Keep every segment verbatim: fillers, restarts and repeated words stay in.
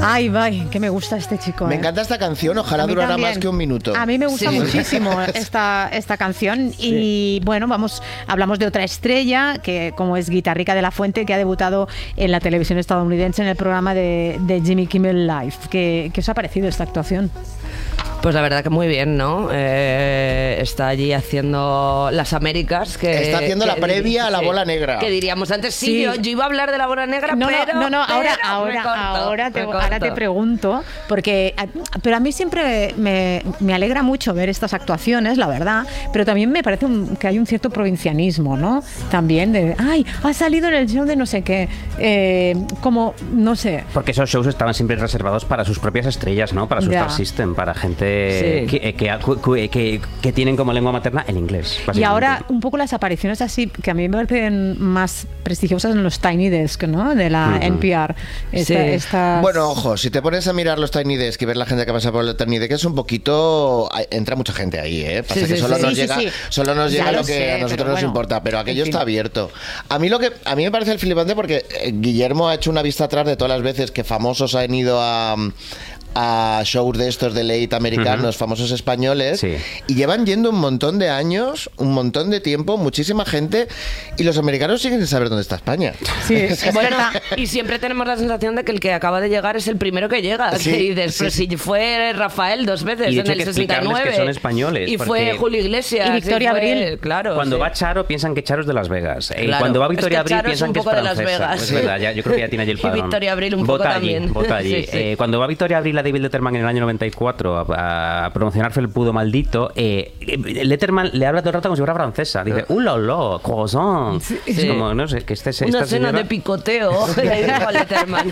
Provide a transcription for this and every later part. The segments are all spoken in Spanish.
Ay, vaya, que me gusta este chico. Me ¿eh? encanta esta canción, ojalá durara también. más que un minuto. A mí me gusta Sí. muchísimo esta, esta canción y sí. bueno, vamos, hablamos de otra estrella que como es Guitarrica de la Fuente, que ha debutado en la televisión estadounidense en el programa de, de Jimmy Kimmel Live. ¿Qué, ¿Qué os ha parecido esta actuación? Pues la verdad que muy bien, ¿no? Eh, está allí haciendo las Américas. Que, está haciendo que, la previa que, a la bola negra. Que diríamos antes, sí, sí. Yo, yo iba a hablar de la bola negra, no, pero... No, no, ahora, pero ahora, me corto, ahora, te, me ahora te pregunto, porque... Pero a mí siempre me, me alegra mucho ver estas actuaciones, la verdad, pero también me parece un, que hay un cierto provincianismo, ¿no? También de, ay, ha salido en el show de no sé qué, eh, como, no sé... Porque esos shows estaban siempre reservados para sus propias estrellas, ¿no? Para su Ya. Star System, para gente... Sí. Que, que, que, que tienen como lengua materna el inglés. Y ahora un poco las apariciones así, que a mí me parecen más prestigiosas en los Tiny Desk, ¿no? De la uh-huh. N P R. Esta, sí. estas... Bueno, ojo, si te pones a mirar los Tiny Desk y ver la gente que pasa por el Tiny Desk, es un poquito... Entra mucha gente ahí, ¿eh? Pasa sí, que sí, solo, sí, nos sí, llega, sí. solo nos llega lo lo que sé, a nosotros nos bueno, importa, pero aquello en fin. está abierto. A mí lo que a mí me parece el flipante porque Guillermo ha hecho una vista atrás de todas las veces que famosos han ido a... a shows de estos de late americanos, uh-huh. famosos españoles, sí. y llevan yendo un montón de años, un montón de tiempo, muchísima gente, y los americanos siguen sin saber dónde está España. Sí, es bueno, y siempre tenemos la sensación de que el que acaba de llegar es el primero que llega. Sí, que dices, pero sí. si fue Rafael dos veces y de en hecho el hay que sesenta y nueve. explicarles que son españoles. Y fue Julio Iglesias. Y Victoria y fue, Abril. Claro. Cuando sí. va Charo piensan que Charo es de Las Vegas. Claro. Y cuando va Victoria Es que Abril Charo piensan es un que es poco de Las francesa. Vegas. Es verdad, ya, yo creo que ya tiene allí el padrón. Y Victoria Abril un vota poco allí, también. Vota allí. Sí, sí. Eh, cuando va Victoria Abril a David Letterman en el año noventa y cuatro a, a promocionar Felpudo Maldito, eh, Letterman le habla todo el rato como si fuera francesa. Dice, ¡uh, la, la, croissant! Sí. Es como, no sé, que este, esta Una escena señora... de picoteo. Le dijo a Letterman.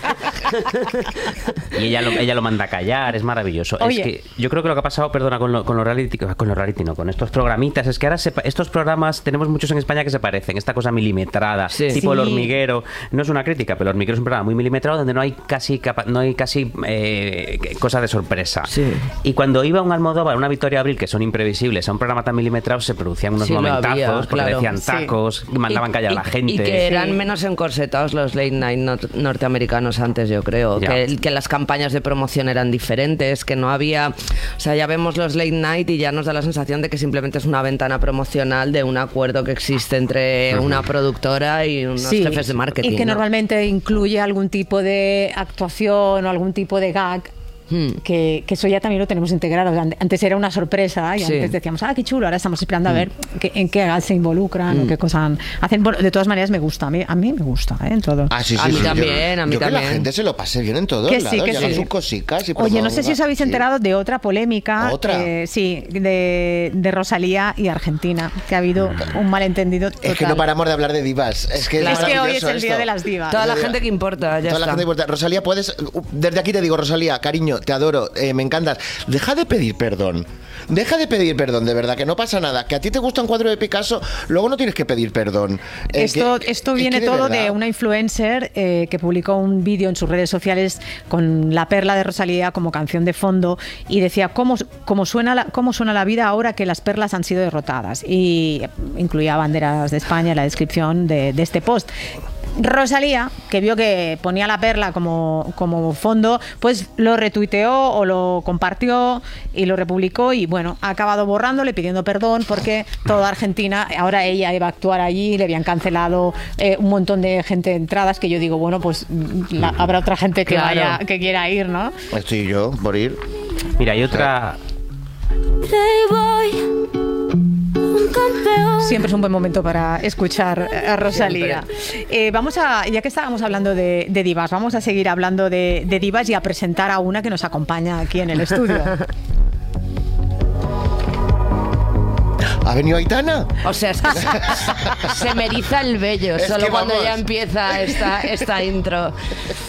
Y ella lo, ella lo manda a callar, es maravilloso. Oye. Es que yo creo que lo que ha pasado, perdona, con, lo, con los reality, con los reality, no, con estos programitas, es que ahora se, estos programas tenemos muchos en España que se parecen, esta cosa milimetrada, sí. tipo Sí. El Hormiguero. No es una crítica, pero El Hormiguero es un programa muy milimetrado donde no hay casi capa, no hay casi eh, cosa de sorpresa. Sí. Y cuando iba un Almodóvar, una Victoria Abril, que son imprevisibles, a un programa tan milimetrado, se producían unos Sí, lo momentazos, había, porque claro. decían Sí. tacos, mandaban callar a la gente. Y que eran Sí. menos encorsetados los late night nor- norteamericanos antes, yo creo. Ya. Que, que las campañas de promoción eran diferentes, que no había... O sea, ya vemos los late night y ya nos da la sensación de que simplemente es una ventana promocional de un acuerdo que existe entre una productora y unos Sí, jefes de marketing. y que ¿no? normalmente incluye algún tipo de actuación o algún tipo de gag. Hmm. Que, que eso ya también lo tenemos integrado. Antes era una sorpresa y Sí. antes decíamos, ah, qué chulo, ahora estamos esperando a ver qué, en qué gag se involucran o qué cosas hacen. Bueno, de todas maneras me gusta, a mí, a mí me gusta, ¿eh? En todo. Ah, sí, sí, A mí sí, también, yo, a mí yo que también. la gente se lo pase bien en todos Que sí, lados, que y hagan sí. sus cositas y Oye, no sé si os habéis sí. enterado de otra polémica. ¿Otra? eh, sí, de, de Rosalía y Argentina, que ha habido un malentendido total. Es que no paramos de hablar de divas. Es que es, Es que hoy es maravilloso el día esto. de las divas. Toda la Toda gente que importa, ya la está. gente importa. Rosalía, puedes. Desde aquí te digo, Rosalía, cariño, te adoro, eh, me encantas. Deja de pedir perdón. Deja de pedir perdón, de verdad, que no pasa nada. Que a ti te gusta un cuadro de Picasso, luego no tienes que pedir perdón. Eh, Esto, que- esto es viene que de todo verdad. de una influencer eh, que publicó un vídeo en sus redes sociales con La Perla de Rosalía como canción de fondo y decía cómo, cómo, suena la, cómo suena la vida ahora que las perlas han sido derrotadas, y incluía banderas de España en la descripción de, de este post. Rosalía, que vio que ponía La Perla como, como fondo, pues lo retuiteó o lo compartió y lo republicó, y bueno, ha acabado borrándole, pidiendo perdón porque toda Argentina, ahora ella iba a actuar allí, le habían cancelado eh, un montón de gente de entradas, que yo digo, bueno, pues la, habrá otra gente que Claro. vaya, que quiera ir, ¿no? Estoy yo por ir. Mira, hay otra... Siempre es un buen momento para escuchar a Rosalía. Eh, vamos a, ya que estábamos hablando de, de divas, vamos a seguir hablando de, de divas y a presentar a una que nos acompaña aquí en el estudio. ¿Ha venido Aitana? O sea, es que se, se me eriza el vello Es solo que cuando vamos. ya empieza esta, esta intro.